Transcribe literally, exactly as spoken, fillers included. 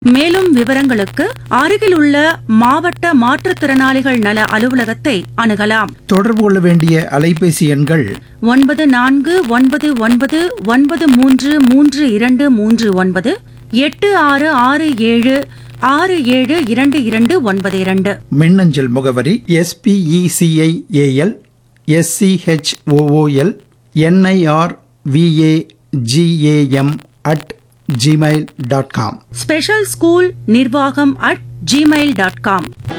மேலும் விவரங்களுக்கு அருகில் உள்ள மாவட்ட மாற்றுத்திறனாளிகள் நல அலுவலகத்தை அணுகலாம். தொடர்பு கொள்ள வேண்டிய அலைபேசி எண்கள் ஒன்பது நான்கு ஒன்பது ஒன்பது ஒன்பது மூன்று மூன்று இரண்டு மூன்று ஒன்பது எட்டு ஆறு ஆறு ஏழு ஆறு ஏழு இரண்டு இரண்டு ஒன்பது இரண்டு. மின்னஞ்சல் முகவரி எஸ்பிஇசிஐஏஎல் S C H O O L NIRVAGAM at Gmail dot com. Special school நிர்வாகம் அட் ஜிமெயில் டாட் காம்.